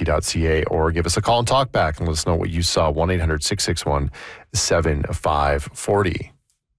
CBC.ca, or give us a call and talk back and let us know what you saw. 1-800-661-7540.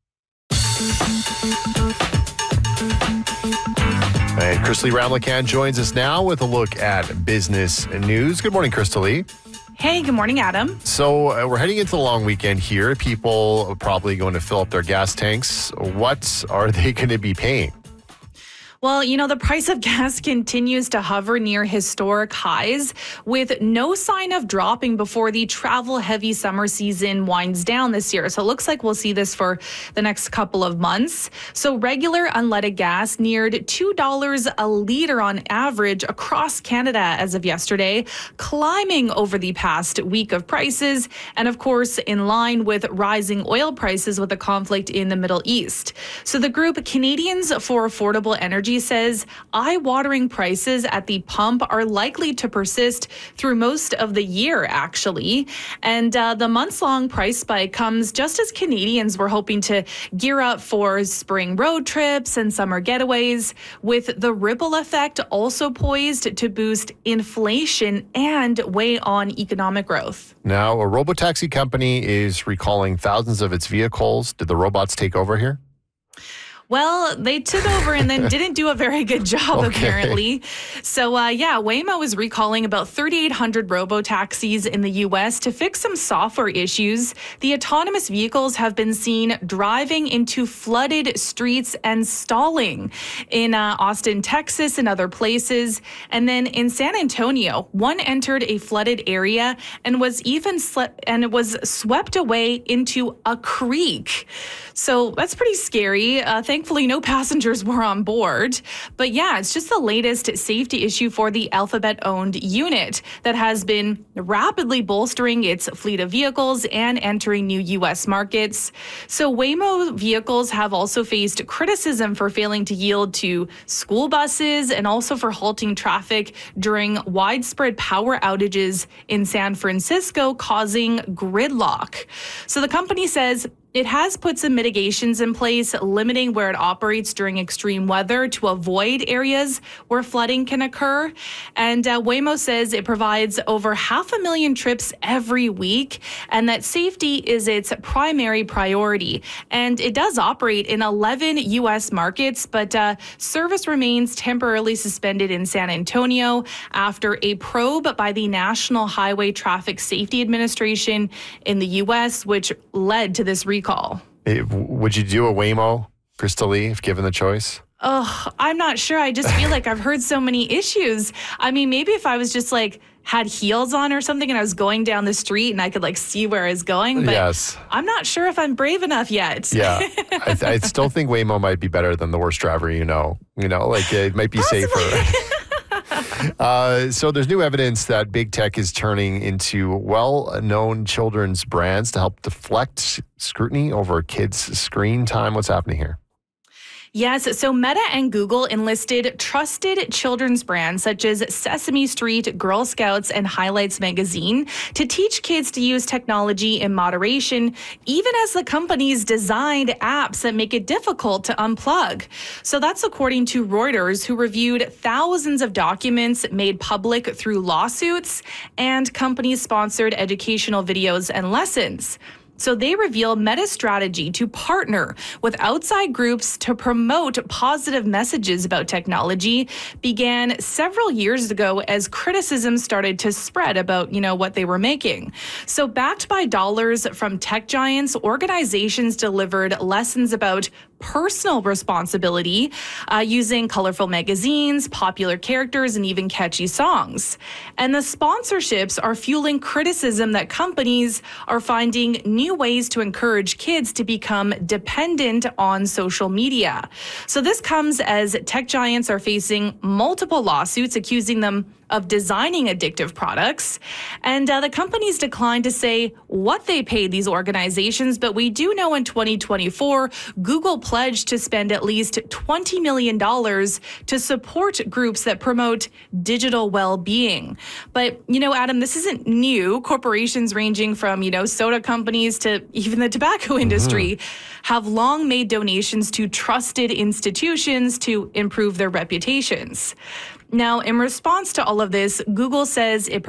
And Crystal Lee Ramlakan joins us now with a look at business news. Good morning, Crystal Lee. Hey, good morning, Adam. So we're heading into the long weekend here. People are probably going to fill up their gas tanks. What are they going to be paying? Well, the price of gas continues to hover near historic highs with no sign of dropping before the travel-heavy summer season winds down this year. So it looks like we'll see this for the next couple of months. So regular unleaded gas neared $2 a liter on average across Canada as of yesterday, climbing over the past week of prices, and of course in line with rising oil prices with the conflict in the Middle East. So the group Canadians for Affordable Energy says eye-watering prices at the pump are likely to persist through most of the year, actually. And the months-long price spike comes just as Canadians were hoping to gear up for spring road trips and summer getaways, with the ripple effect also poised to boost inflation and weigh on economic growth. Now, a robotaxi company is recalling thousands of its vehicles. Did the robots take over here? Well, they took over and then didn't do a very good job, apparently. So, Waymo is recalling about 3,800 robo-taxis in the U.S. to fix some software issues. The autonomous vehicles have been seen driving into flooded streets and stalling in Austin, Texas, and other places. And then in San Antonio, one entered a flooded area and was swept away into a creek. So that's pretty scary. Thankfully, no passengers were on board. But yeah, it's just the latest safety issue for the Alphabet-owned unit that has been rapidly bolstering its fleet of vehicles and entering new U.S. markets. So Waymo vehicles have also faced criticism for failing to yield to school buses and also for halting traffic during widespread power outages in San Francisco, causing gridlock. So the company says it has put some mitigations in place, limiting where it operates during extreme weather to avoid areas where flooding can occur. And Waymo says it provides over 500,000 trips every week, and that safety is its primary priority. And it does operate in 11 U.S. markets, but service remains temporarily suspended in San Antonio after a probe by the National Highway Traffic Safety Administration in the U.S., which led to this recall. Would you do a Waymo, Crystal Lee, if given the choice? Oh, I'm not sure. I just feel like I've heard so many issues. I mean, maybe if I was just had heels on or something and I was going down the street and I could see where I was going. But yes. I'm not sure if I'm brave enough yet. Yeah. I still think Waymo might be better than the worst driver it might be safer. So there's new evidence that big tech is turning into well-known children's brands to help deflect scrutiny over kids' screen time. What's happening here? Yes, so Meta and Google enlisted trusted children's brands such as Sesame Street, Girl Scouts, and Highlights Magazine to teach kids to use technology in moderation, even as the companies designed apps that make it difficult to unplug. So that's according to Reuters, who reviewed thousands of documents made public through lawsuits and company-sponsored educational videos and lessons. So they reveal Meta's strategy to partner with outside groups to promote positive messages about technology began several years ago as criticism started to spread about, what they were making. So backed by dollars from tech giants, organizations delivered lessons about personal responsibility using colorful magazines, popular characters, and even catchy songs. And the sponsorships are fueling criticism that companies are finding new ways to encourage kids to become dependent on social media. So this comes as tech giants are facing multiple lawsuits accusing them of designing addictive products. And the companies declined to say what they paid these organizations, but we do know in 2024, Google pledged to spend at least $20 million to support groups that promote digital well-being. But, Adam, this isn't new. Corporations ranging from, soda companies to even the tobacco industry have long made donations to trusted institutions to improve their reputations. Now, in response to all of this, Google says it